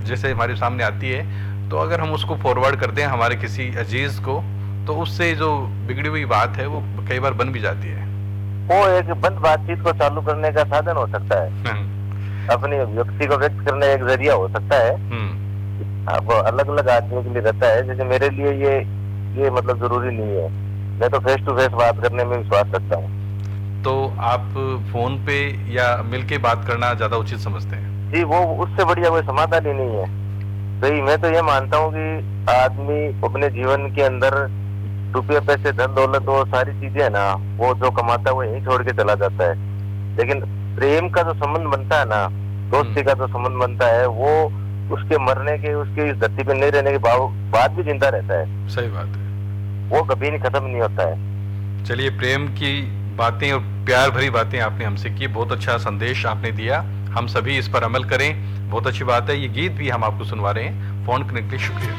जैसे हमारे सामने आती है, तो अगर हम उसको फॉरवर्ड करते हैं हमारे किसी अजीज को, तो उससे जो बिगड़ी हुई बात है वो कई बार बन भी जाती है। वो एक बंद बातचीत को चालू करने का साधन हो सकता है, हम्म। अपनी व्यक्ति को व्यक्त करने का एक जरिया हो सकता है। अब अलग अलग आदमी के लिए रहता है, जैसे मेरे लिए ये मतलब जरूरी नहीं है। मैं तो फेस टू फेस बात करने में विश्वास रखता हूँ। तो आप फोन पे या मिल के बात करना ज्यादा उचित समझते हैं? जी, वो उससे बढ़िया कोई समाधान ही नहीं है। सही, मैं तो ये मानता हूँ कि आदमी अपने जीवन के अंदर रुपये पैसे धन दौलत वो सारी चीजें है ना, वो जो कमाता है वो यहीं छोड़ के चला जाता है। लेकिन प्रेम का जो संबंध बनता है ना, दोस्ती का जो संबंध बनता है, वो उसके मरने के, उसके इस धरती पे नहीं रहने के बाद भी जिंदा रहता है। सही बात है। वो कभी नहीं खत्म नहीं होता है। चलिए, प्रेम की बातें और प्यार भरी बातें आपने हमसे की, बहुत अच्छा संदेश आपने दिया, हम सभी इस पर अमल करें। बहुत अच्छी बात है, ये गीत भी हम आपको सुनवा रहे हैं। फोन करने के लिए शुक्रिया।